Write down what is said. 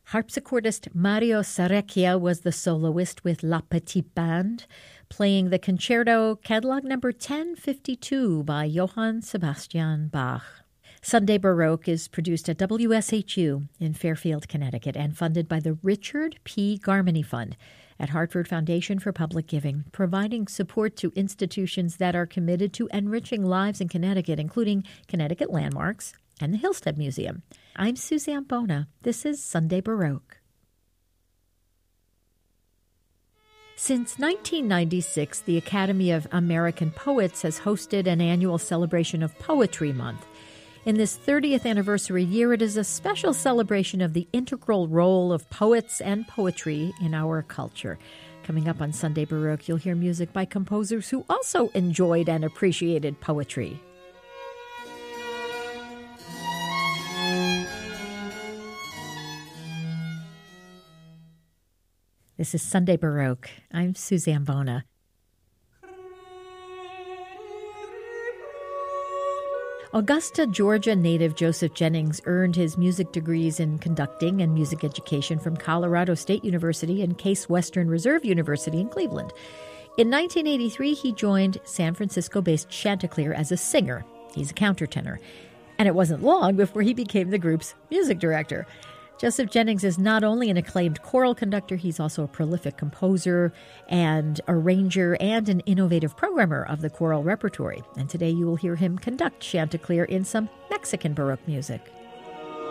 Harpsichordist Mario Sarrecchia was the soloist with La Petite Bande, playing the Concerto Catalog number 1052 by Johann Sebastian Bach. Sunday Baroque is produced at WSHU in Fairfield, Connecticut, and funded by the Richard P. Garmany Fund at Hartford Foundation for Public Giving, providing support to institutions that are committed to enriching lives in Connecticut, including Connecticut Landmarks and the Hillstead Museum. I'm Suzanne Bona. This is Sunday Baroque. Since 1996, the Academy of American Poets has hosted an annual celebration of Poetry Month. In this 30th anniversary year, it is a special celebration of the integral role of poets and poetry in our culture. Coming up on Sunday Baroque, you'll hear music by composers who also enjoyed and appreciated poetry. This is Sunday Baroque. I'm Suzanne Bona. Augusta, Georgia native Joseph Jennings earned his music degrees in conducting and music education from Colorado State University and Case Western Reserve University in Cleveland. In 1983, he joined San Francisco-based Chanticleer as a singer. He's a countertenor. And it wasn't long before he became the group's music director. Joseph Jennings is not only an acclaimed choral conductor, he's also a prolific composer and arranger and an innovative programmer of the choral repertory. And today you will hear him conduct Chanticleer in some Mexican Baroque music.